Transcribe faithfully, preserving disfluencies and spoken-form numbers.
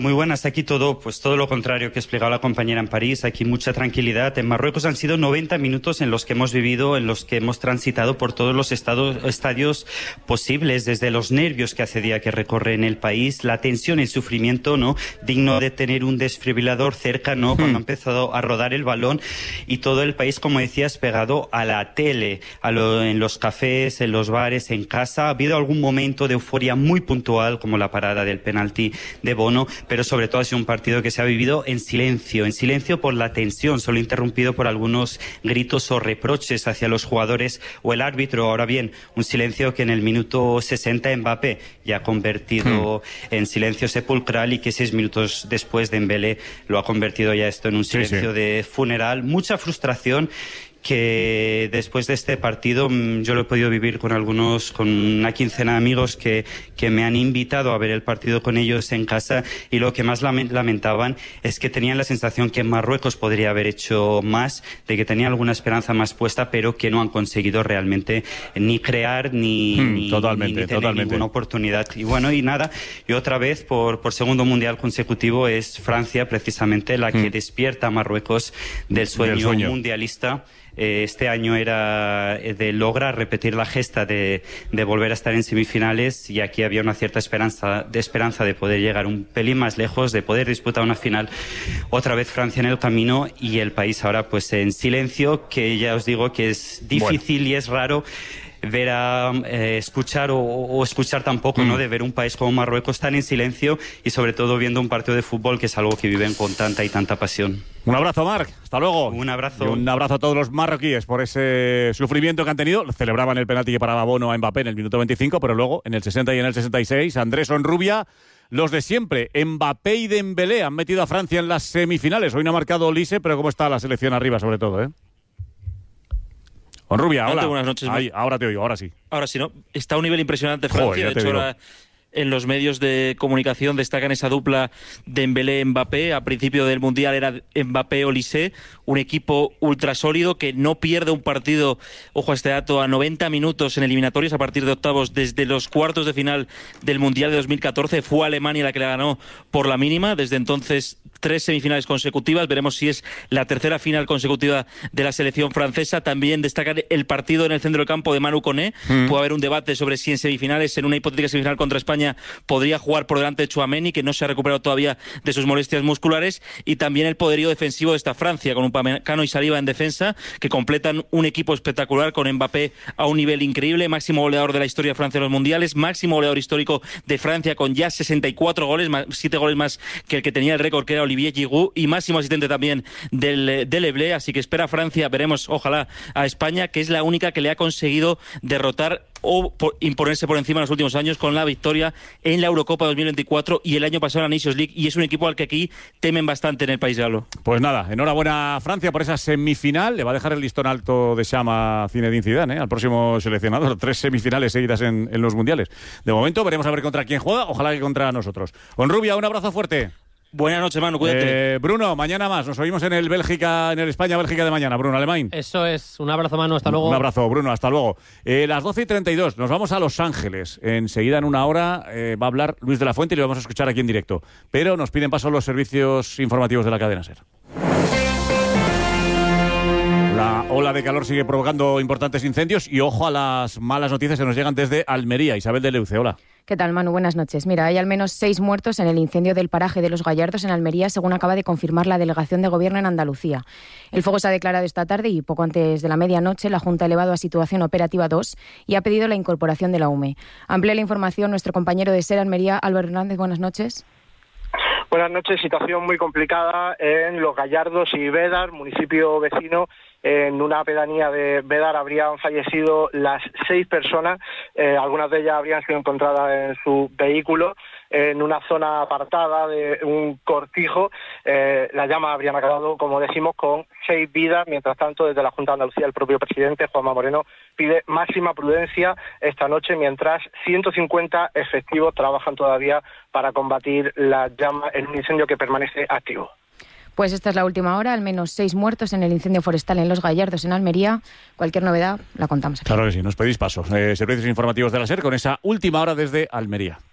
Muy buenas, aquí todo, pues todo lo contrario que ha explicado la compañera en París, aquí mucha tranquilidad. En Marruecos han sido noventa minutos en los que hemos vivido, en los que hemos transitado por todos los estados, estadios posibles, desde los nervios que hace día que recorren el país, la tensión y el sufrimiento, ¿no? Digno de tener un desfibrilador cerca, ¿no? Cuando ha empezado a rodar el balón y todo el país, como decías, pegado a la tele, a lo, en los cafés, en los bares, en casa. Ha habido algún momento de euforia muy puntual, como la parada del penalti de Bono, pero sobre todo ha sido un partido que se ha vivido en silencio, en silencio por la tensión, solo interrumpido por algunos gritos o reproches hacia los jugadores o el árbitro. Ahora bien, un silencio que en el minuto sesenta Mbappé ya ha convertido hmm. en silencio sepulcral y que seis minutos después Dembélé lo ha convertido ya esto en un silencio sí, sí. de funeral. Mucha frustración que después de este partido yo lo he podido vivir con algunos, con una quincena de amigos que, que me han invitado a ver el partido con ellos en casa, y lo que más lamentaban es que tenían la sensación que Marruecos podría haber hecho más, de que tenía alguna esperanza más puesta, pero que no han conseguido realmente ni crear ni, hmm, ni, totalmente, ni, ni tener totalmente. ninguna oportunidad. Y bueno, y nada, y otra vez por, por segundo mundial consecutivo es Francia precisamente la que hmm. despierta a Marruecos del sueño, del sueño. mundialista. Este año era de lograr repetir la gesta de, de volver a estar en semifinales, y aquí había una cierta esperanza de esperanza de poder llegar un pelín más lejos, de poder disputar una final. Otra vez Francia en el camino y el país ahora pues en silencio, que ya os digo que es difícil bueno. y es raro ver a eh, escuchar o, o escuchar tampoco, mm. ¿no? De ver un país como Marruecos tan en silencio y sobre todo viendo un partido de fútbol que es algo que viven con tanta y tanta pasión. Un abrazo, Marc. Hasta luego. Un abrazo. Y un abrazo a todos los marroquíes por ese sufrimiento que han tenido. Celebraban el penalti que paraba Bono a Mbappé en el minuto veinticinco, pero luego en el sesenta y en el sesenta y seis, Andrés Onrubia, los de siempre, Mbappé y Dembélé han metido a Francia en las semifinales. Hoy no ha marcado Olise, pero cómo está la selección arriba sobre todo, ¿eh? Onrubia, hola. Buenas noches. Ay, ahora te oigo, ahora sí. Ahora sí, ¿no? Está a un nivel impresionante Francia. Joder, de hecho, ahora en los medios de comunicación destacan esa dupla Dembélé-Mbappé. A principio del Mundial era Mbappé-Olise, un equipo ultra sólido que no pierde un partido, ojo a este dato, a noventa minutos en eliminatorios a partir de octavos desde los cuartos de final del Mundial de dos mil catorce. Fue Alemania la que la ganó por la mínima. Desde entonces, tres semifinales consecutivas. Veremos si es la tercera final consecutiva de la selección francesa. También destacar el partido en el centro del campo de Manu Koné. Mm. Puede haber un debate sobre si en semifinales, en una hipotética semifinal contra España, podría jugar por delante de Tchouaméni, que no se ha recuperado todavía de sus molestias musculares, y también el poderío defensivo de esta Francia, con Upamecano y Saliba en defensa, que completan un equipo espectacular, con Mbappé a un nivel increíble, máximo goleador de la historia de Francia en los mundiales, máximo goleador histórico de Francia con ya sesenta y cuatro goles, siete goles más que el que tenía el récord, que era Olivier Giroud, y máximo asistente también del, del Eblé. Así que espera Francia, veremos, ojalá, a España, que es la única que le ha conseguido derrotar o por imponerse por encima en los últimos años, con la victoria en la Eurocopa dos mil veinticuatro y el año pasado en la Nations League, y es un equipo al que aquí temen bastante en el país galo. Pues nada, enhorabuena a Francia por esa semifinal. Le va a dejar el listón alto de Chama a Zinedine Zidane, ¿eh? Al próximo seleccionador. Tres semifinales seguidas en, en los mundiales. De momento veremos a ver contra quién juega, ojalá que contra nosotros. Onrubia, un abrazo fuerte. Buenas noches, Manu, cuídate. Eh, Bruno, mañana más. Nos oímos en el Bélgica, en el España-Bélgica de mañana. Bruno Alemán. Eso es. Un abrazo, Manu. Hasta luego. Un abrazo, Bruno. Hasta luego. Eh, las doce y treinta y dos. Nos vamos a Los Ángeles. Enseguida, en una hora, eh, va a hablar Luis de la Fuente y lo vamos a escuchar aquí en directo. Pero nos piden paso los servicios informativos de la cadena SER. La ola de calor sigue provocando importantes incendios y ojo a las malas noticias que nos llegan desde Almería. Isabel de Leuce, hola. ¿Qué tal, Manu? Buenas noches. Mira, hay al menos seis muertos en el incendio del paraje de Los Gallardos en Almería, según acaba de confirmar la Delegación de Gobierno en Andalucía. El fuego se ha declarado esta tarde y poco antes de la medianoche la Junta ha elevado a situación operativa dos y ha pedido la incorporación de la U M E. Amplía la información nuestro compañero de SER Almería, Álvaro Hernández. Buenas noches. Buenas noches. Situación muy complicada en Los Gallardos y Bédar, municipio vecino. En una pedanía de Bédar habrían fallecido las seis personas, eh, algunas de ellas habrían sido encontradas en su vehículo, en una zona apartada de un cortijo. Eh, las llamas habrían acabado, como decimos, con seis vidas. Mientras tanto, desde la Junta de Andalucía, el propio presidente, Juanma Moreno, pide máxima prudencia esta noche, mientras ciento cincuenta efectivos trabajan todavía para combatir las llamas en un incendio que permanece activo. Pues esta es la última hora, al menos seis muertos en el incendio forestal en Los Gallardos, en Almería. Cualquier novedad la contamos aquí. Claro que sí, nos pedís paso. Eh, servicios informativos de la SER con esa última hora desde Almería.